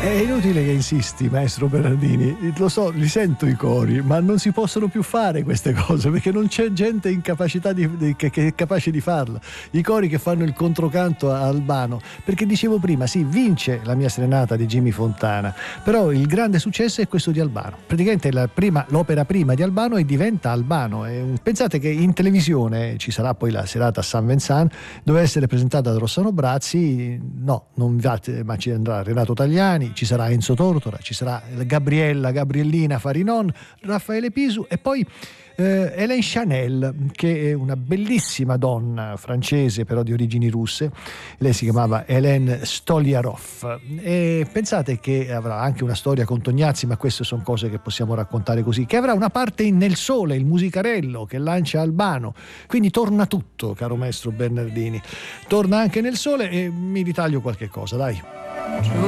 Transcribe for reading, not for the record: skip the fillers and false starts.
È inutile che insisti, maestro Bernardini, lo so, li sento i cori, ma non si possono più fare queste cose perché non c'è gente incapacità che è capace di farla. I cori che fanno il controcanto a Albano, perché dicevo prima, sì, vince La mia serenata di Jimmy Fontana, però il grande successo è questo di Albano. Praticamente l'opera prima di Albano e diventa Albano. Pensate che in televisione ci sarà poi la serata a San Vincent, dove essere presentata da Rossano Brazzi, no, non ma ci andrà Renato Tagliani, ci sarà Enzo Tortora, ci sarà Gabriellina Farinon, Raffaele Pisu e poi Hélène Chanel, che è una bellissima donna francese però di origini russe. Lei si chiamava Hélène Stoliarov e pensate che avrà anche una storia con Tognazzi, ma queste sono cose che possiamo raccontare così, che avrà una parte in Nel Sole, il musicarello che lancia Albano, quindi torna tutto, caro maestro Bernardini, torna anche Nel Sole e mi ritaglio qualche cosa, dai.